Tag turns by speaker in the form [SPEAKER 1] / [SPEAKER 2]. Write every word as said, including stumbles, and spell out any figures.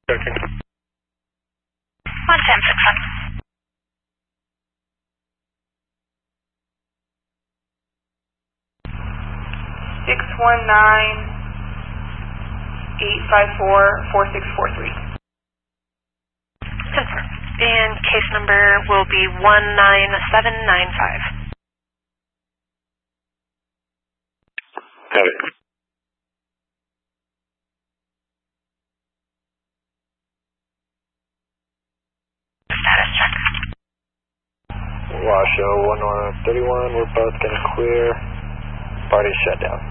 [SPEAKER 1] Checking.
[SPEAKER 2] one ten six one.
[SPEAKER 3] six one nine, eight five four, four six four three.
[SPEAKER 2] Confirm. And case number will be one nine seven nine five.
[SPEAKER 1] Got it.
[SPEAKER 2] Status check.
[SPEAKER 1] Washoe one one thirty-one, we're both going to clear. Party shut down.